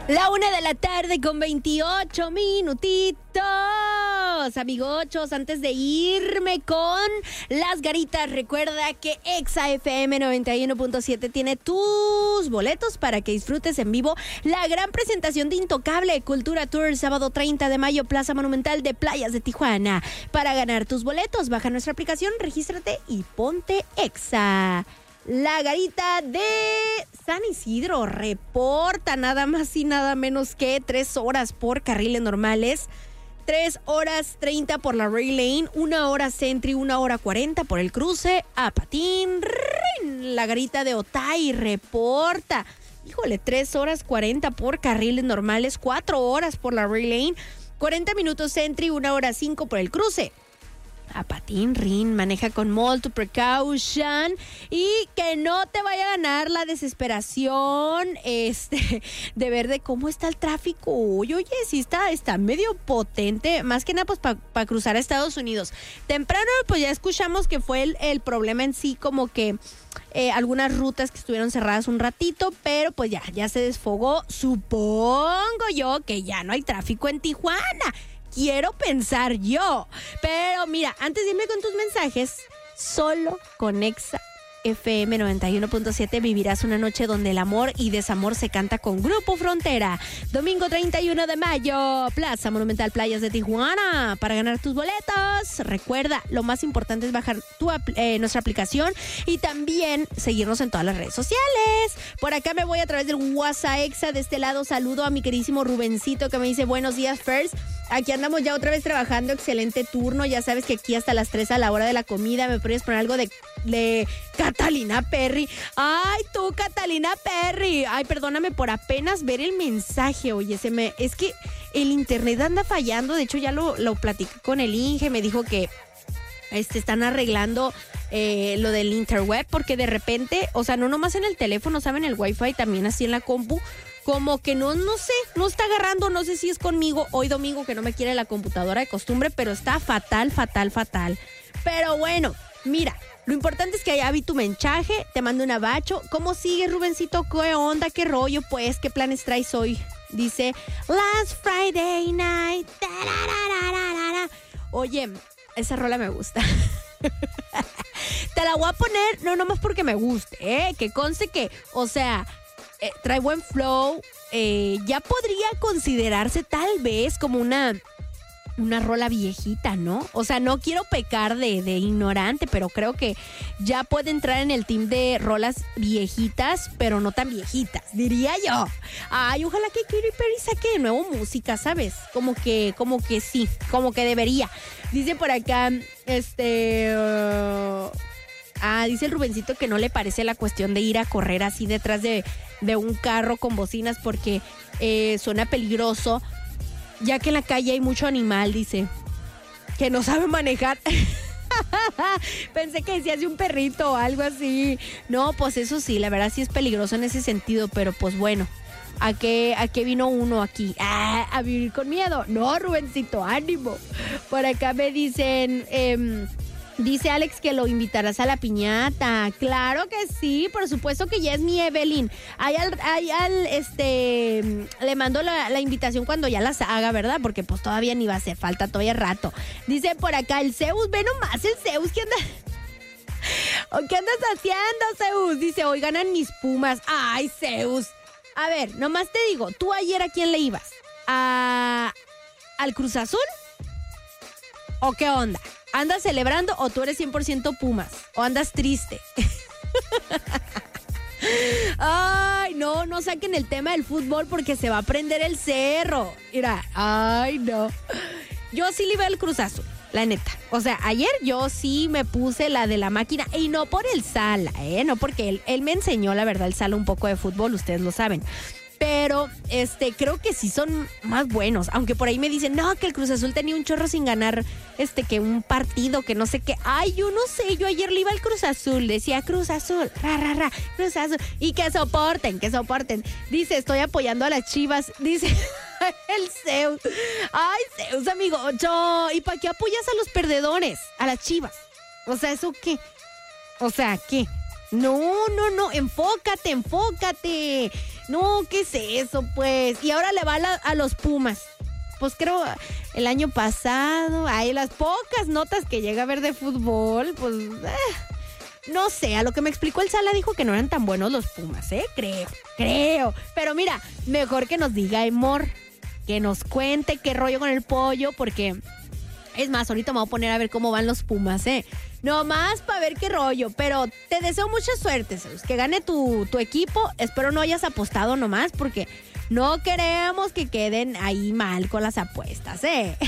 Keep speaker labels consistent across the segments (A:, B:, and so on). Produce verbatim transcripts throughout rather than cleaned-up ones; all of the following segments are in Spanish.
A: La una de la tarde con veintiocho minutitos. Amigochos, antes de irme con las garitas, recuerda que Exa F M noventa y uno punto siete tiene tus boletos para que disfrutes en vivo la gran presentación de Intocable Cultura Tour, sábado treinta de mayo, Plaza Monumental de Playas de Tijuana. Para ganar tus boletos, baja nuestra aplicación, regístrate y ponte Exa. La garita de San Isidro reporta nada más y nada menos que tres horas por carriles normales, tres horas treinta por la Rail Lane, una hora Sentry, una hora cuarenta por el cruce a Patín. La garita de Otay reporta, híjole, tres horas cuarenta por carriles normales, cuatro horas por la Rail Lane, cuarenta minutos Sentry, una hora cinco por el cruce a Patín. Rin, maneja con multi precaution y que no te vaya a ganar la desesperación este de ver de cómo está el tráfico hoy. Oye, sí está, está medio potente, más que nada pues para pa cruzar a Estados Unidos. Temprano pues ya escuchamos que fue el, el problema en sí, como que eh, algunas rutas que estuvieron cerradas un ratito, pero pues ya, ya se desfogó. Supongo yo que ya no hay tráfico en Tijuana. Quiero pensar yo. Pero mira, antes de irme con tus mensajes, solo con Exa F M noventa y uno punto siete vivirás una noche donde el amor y desamor se canta con Grupo Frontera. Domingo treinta y uno de mayo, Plaza Monumental Playas de Tijuana. Para ganar tus boletos, recuerda, lo más importante es bajar tu, eh, nuestra aplicación y también seguirnos en todas las redes sociales. Por acá me voy a través del WhatsApp Exa. De este lado saludo a mi queridísimo Rubencito, que me dice buenos días, First. Aquí andamos ya otra vez trabajando, excelente turno. Ya sabes que aquí hasta las tres a la hora de la comida me puedes poner algo de, de Catalina Perry. Ay, tú, Catalina Perry. Ay, perdóname por apenas ver el mensaje. Oye, se me, es que el internet anda fallando. De hecho, ya lo, lo platiqué con el Inge. Me dijo que este, están arreglando eh, lo del interweb, porque de repente, o sea, no nomás en el teléfono, saben, el wifi, también así en la compu. Como que no, no sé, no está agarrando, no sé si es conmigo hoy domingo que no me quiere la computadora de costumbre, pero está fatal, fatal, fatal. Pero bueno, mira, lo importante es que ya vi tu mensaje, te mando un abacho. ¿Cómo sigues, Rubencito? ¿Qué onda? ¿Qué rollo? Pues, ¿qué planes traes hoy? Dice, last Friday night. Oye, esa rola me gusta. Te la voy a poner, no nomás porque me guste, ¿eh? Que conste que, o sea... Eh, trae buen flow, eh, ya podría considerarse tal vez como una, una rola viejita, ¿no? O sea, no quiero pecar de, de ignorante, pero creo que ya puede entrar en el team de rolas viejitas, pero no tan viejitas, diría yo. Ay, ojalá que Katy Perry saque de nuevo música, ¿sabes? Como que, como que sí, como que debería. Dice por acá, este... Uh... Ah, dice el Rubencito que no le parece la cuestión de ir a correr así detrás de, de un carro con bocinas porque eh, suena peligroso, ya que en la calle hay mucho animal, dice, que no sabe manejar. Pensé que decías de un perrito o algo así. No, pues eso sí, la verdad sí es peligroso en ese sentido, pero pues bueno, ¿a qué, a qué vino uno aquí? Ah, ¿a vivir con miedo? No, Rubencito, ánimo. Por acá me dicen... Eh, Dice Alex que lo invitarás a la piñata. Claro que sí, por supuesto que ya es mi Evelyn. Ahí al, ahí al este, le mando la, la invitación cuando ya las haga, ¿verdad? Porque pues todavía ni va a hacer falta, todavía rato. Dice por acá el Zeus, ve nomás el Zeus, ¿qué anda? ¿Qué andas haciendo, Zeus? Dice, hoy ganan mis Pumas. Ay, Zeus. A ver, nomás te digo, ¿tú ayer a quién le ibas? ¿A, ¿Al Cruz Azul? ¿O qué onda? ¿Andas celebrando o tú eres cien por ciento Pumas? ¿O andas triste? Ay, no, no saquen el tema del fútbol porque se va a prender el cerro. Mira, ay, no. Yo sí le iba al Cruz Azul, la neta. O sea, ayer yo sí me puse la de la máquina y no por el Sala, ¿eh? No porque él, él me enseñó, la verdad, el Sala un poco de fútbol, ustedes lo saben. Pero este creo que sí son más buenos, aunque por ahí me dicen, no, que el Cruz Azul tenía un chorro sin ganar, este que un partido, que no sé qué. Ay, yo no sé, yo ayer le iba al Cruz Azul, decía Cruz Azul, ra, ra, ra, Cruz Azul, y que soporten, que soporten. Dice, estoy apoyando a las Chivas, dice el Zeus. Ay, Zeus, amigo, yo, ¿y para qué apoyas a los perdedores? A las Chivas. O sea, ¿eso qué? O sea, ¿qué? No, no, no, enfócate, enfócate. No, ¿qué es eso, pues? Y ahora le va a, la, a los Pumas. Pues creo el año pasado, hay las pocas notas que llega a ver de fútbol, pues eh, no sé, a lo que me explicó el Sala dijo que no eran tan buenos los Pumas, ¿eh? Creo, creo. Pero mira, mejor que nos diga Amor, que nos cuente qué rollo con el pollo, porque es más, ahorita me voy a poner a ver cómo van los Pumas, ¿eh? Nomás para ver qué rollo, pero te deseo mucha suerte, Zeus, que gane tu, tu equipo. Espero no hayas apostado nomás, porque no queremos que queden ahí mal con las apuestas, ¿eh?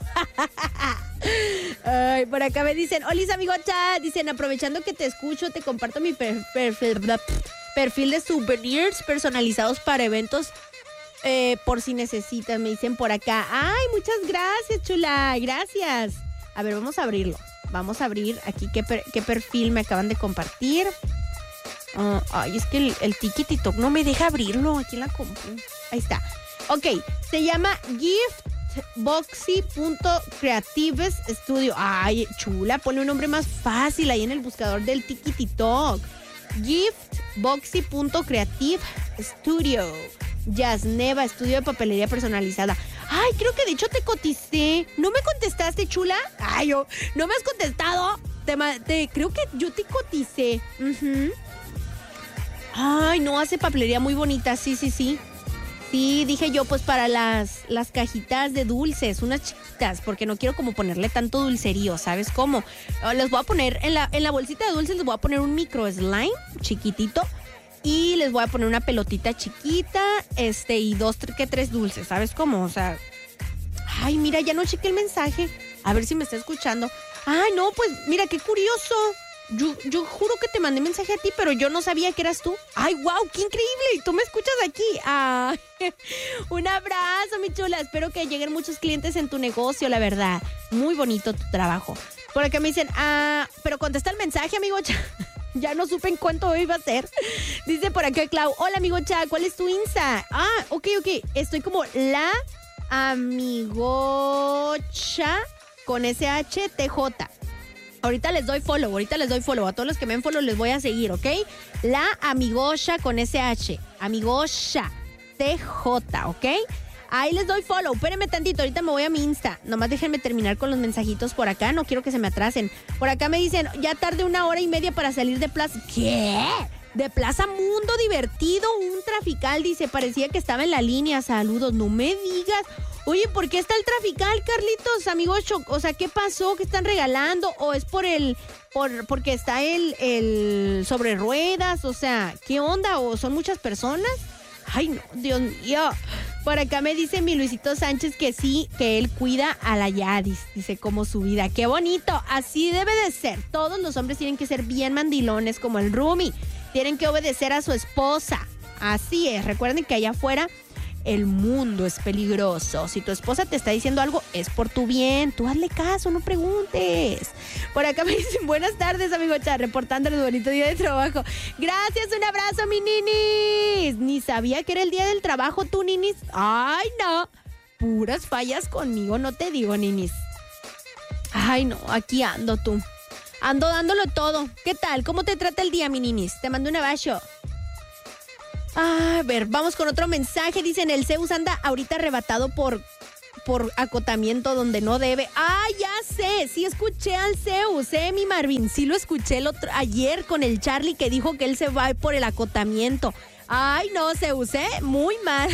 A: Ay, por acá me dicen, Olis, amigocha, dicen, aprovechando que te escucho, te comparto mi per, per, per, perfil de souvenirs personalizados para eventos, eh, por si necesitas, me dicen por acá. Ay, muchas gracias, chula, gracias. A ver, vamos a abrirlo. Vamos a abrir aquí qué, per, qué perfil me acaban de compartir. Uh, ay, es que el, el Tiki-Tiktok no me deja abrirlo. Aquí en la compu. Ahí está. Ok, se llama giftboxy punto creatives studio. Ay, chula, ponle un nombre más fácil ahí en el buscador del Tiki-Tiktok. giftboxy punto creative studio. Yasneva, estudio de papelería personalizada. Ay, creo que de hecho te coticé. ¿No me contestaste, chula? Ay, yo, ¿no me has contestado? Te, te, creo que yo te coticé. Uh-huh. Ay, no, hace papelería muy bonita, sí, sí, sí. Sí, dije yo, pues para las, las cajitas de dulces, unas chiquitas, porque no quiero como ponerle tanto dulcerío, ¿sabes cómo? Les voy a poner, en la, en la bolsita de dulces les voy a poner un micro slime chiquitito y les voy a poner una pelotita chiquita, este, y dos, que tres dulces, ¿sabes cómo? O sea, ay, mira, ya no chequé el mensaje, a ver si me está escuchando. Ay, no, pues, mira, qué curioso. Yo, yo juro que te mandé mensaje a ti, pero yo no sabía que eras tú. ¡Ay, wow! ¡Qué increíble! Y tú me escuchas aquí. ¡Ay! Un abrazo, mi chula. Espero que lleguen muchos clientes en tu negocio, la verdad. Muy bonito tu trabajo. Por acá me dicen, ah, pero contesta el mensaje, amigo. Ya no supe en cuánto iba a ser. Dice por acá Clau, hola, amigo Cha, ¿cuál es tu Insta? Ah, ok, ok. Estoy como la amigocha con S H T J. Ahorita les doy follow, ahorita les doy follow. A todos los que me den follow les voy a seguir, ¿ok? La Amigocha con S H. Amigocha. T J, ¿ok? Ahí les doy follow. Espérenme tantito, ahorita me voy a mi Insta. Nomás déjenme terminar con los mensajitos por acá. No quiero que se me atrasen. Por acá me dicen, ya tardé una hora y media para salir de Plaza. ¿Qué? De Plaza Mundo Divertido. Un trafical, dice, parecía que estaba en la línea. Saludos, no me digas. Oye, ¿por qué está el trafical, Carlitos, amigos? O sea, ¿qué pasó? ¿Qué están regalando? ¿O es por el, por, porque está el, el sobre ruedas? O sea, ¿qué onda? ¿O son muchas personas? Ay, no, Dios mío. Por acá me dice mi Luisito Sánchez que sí, que él cuida a la Yadis. Dice, como su vida. ¡Qué bonito! Así debe de ser. Todos los hombres tienen que ser bien mandilones como el Rumi. Tienen que obedecer a su esposa. Así es. Recuerden que allá afuera el mundo es peligroso. Si tu esposa te está diciendo algo, es por tu bien. Tú hazle caso, no preguntes. Por acá me dicen, buenas tardes, amigo Char, reportando el bonito día de trabajo. Gracias, un abrazo, mi ninis. Ni sabía que era el día del trabajo, tú, ninis. Ay, no. Puras fallas conmigo, no te digo, ninis. Ay, no, aquí ando tú. Ando dándolo todo. ¿Qué tal? ¿Cómo te trata el día, mi ninis? Te mando un abrazo. A ver, vamos con otro mensaje. Dicen, el Zeus anda ahorita arrebatado por, por acotamiento donde no debe. ¡Ah, ya sé! Sí escuché al Zeus, ¿eh, mi Marvin? Sí lo escuché el otro, ayer con el Charlie que dijo que él se va por el acotamiento. ¡Ay, no, Zeus, eh! Muy mal.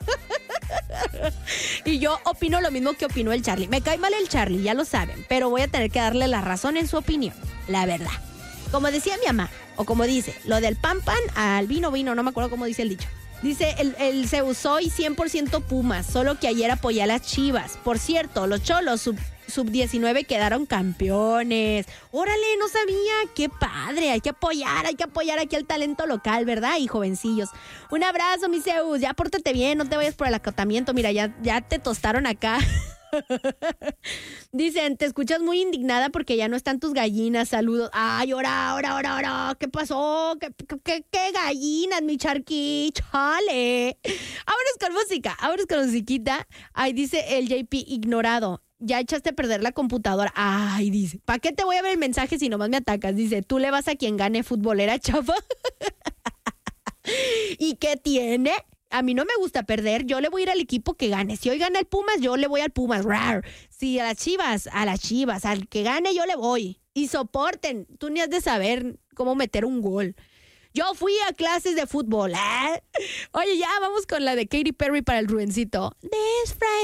A: Y yo opino lo mismo que opinó el Charlie. Me cae mal el Charlie, ya lo saben, pero voy a tener que darle la razón en su opinión, la verdad. Como decía mi mamá, o como dice, lo del pan pan al vino vino, no me acuerdo cómo dice el dicho. Dice, el, el Zeus, soy cien por ciento Pumas, solo que ayer apoyé a las Chivas. Por cierto, los Cholos sub, sub diecinueve quedaron campeones. Órale, no sabía, qué padre, hay que apoyar, hay que apoyar aquí al talento local, ¿verdad? Y jovencillos. Un abrazo, mi Zeus, ya pórtate bien, no te vayas por el acotamiento, mira, ya, ya te tostaron acá. Dicen, te escuchas muy indignada porque ya no están tus gallinas. Saludos. Ay, ahora, ahora, ahora, ahora. ¿Qué pasó? ¿Qué, qué, qué gallinas, mi charqui? Chale. Vámonos con música. Vámonos con musiquita. Ay, dice el J P, ignorado. Ya echaste a perder la computadora. Ay, dice, ¿para qué te voy a ver el mensaje si nomás me atacas? Dice, tú le vas a quien gane, futbolera chafa. ¿Y qué tiene? A mí no me gusta perder, yo le voy a ir al equipo que gane. Si hoy gana el Pumas, yo le voy al Pumas. Rar. Si a las Chivas, a las Chivas. Al que gane, yo le voy. Y soporten, tú ni has de saber cómo meter un gol. Yo fui a clases de fútbol. ¿eh? Oye, ya vamos con la de Katy Perry para el Rubencito. This Friday.